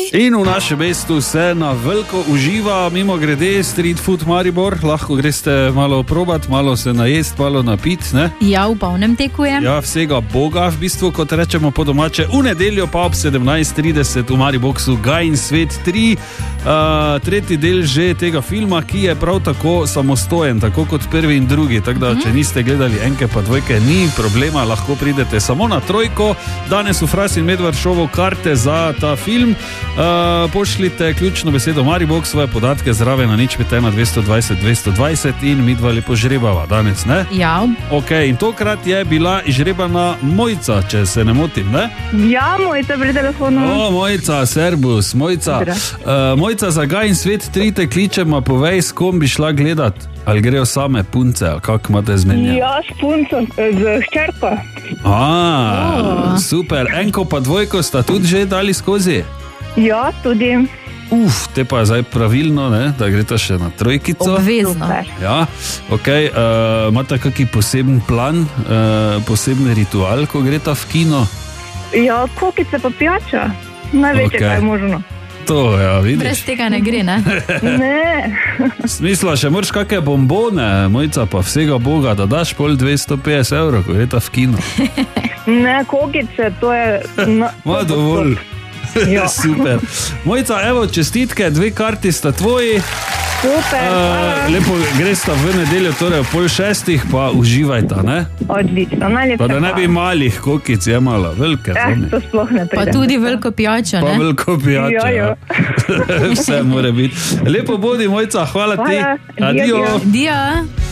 In v našem mestu se na veliko uživa, mimo grede Street Food Maribor, lahko greste malo probat, malo se najest, malo napit, ne? Ja, v polnem teku je. Ja, vsega Boga, v bistvu, kot rečemo po domače, v nedeljo pa ob 17:30 v Mariboxu Gajin svet 3, tretji del že tega filma, ki je prav tako samostojen, tako kot prvi in drugi, tako da, če niste gledali enke pa dvojke, ni problema, lahko pridete samo na trojko. Danes v Fras in Medvard šovu karte za ta film. Pošljite ključno besedo Maribox, svoje podatke zraven na 051 220 220 in midva lepo žrebava danes, ne? Ja. Ok, in tokrat je bila izžrebana Mojca, če se ne motim, ne? Ja, Mojca pri telefonu. O, Mojca, servus, Mojca. Mojca, za Gajin svet 3 te kličema, povej, s kom bi šla gledat? Ali grejo same punce, ali kako imate zmenjeno? Ja, s punco, z hčerko. Super, enko pa dvojko sta tudi že dali skozi? Ja, tudi. Te pa je zdaj pravilno, ne, da greta še na trojkico. Obvezno. Ja, ok, imate kakšen poseben plan, poseben ritual, ko greta v kino? Ja, kokice pa pijača. Največje, kaj je možno. To, ja, vidiš. Brez tega ne gre, ne? Ne. Smisla, še moraš kakšne bombone, Mojca, pa vsega Boga, da daš pol 250 €, ko greta v kino. Ne, kokice, to je... Ma dovolj. Ja. Super. Mojca, evo, čestitke, 2 karti sta tvoji. Super. Lepo gresta v nedeljo, torej ob 5:30, pa uživajta, ne? Odlično, najlepša. Pa da ne bi malih kokic jemala, velike. To sploh ne pride. Pa tudi veliko pijačo, ne? Pa veliko pijačo, ja. Vse mora biti. Lepo bodi, Mojca, hvala ti. Adio. Dio.